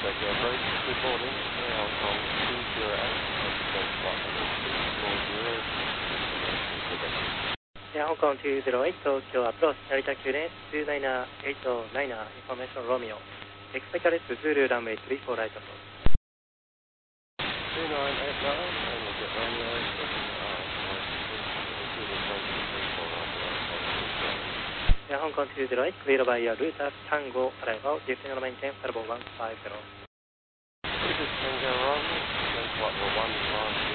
Check your approach. Good morning. Air Hong Kong 208, Air Hong Kong 208, Tokyo approach, Narita QNH 298-9 information Romeo. Expect a Zulu runway 34 right approach. 2989, and we'll get radio. Air Hong Kong 208, clear by your route at Tango, arrival, descend and maintain Starboard 150. This is Tango Run, flight 155.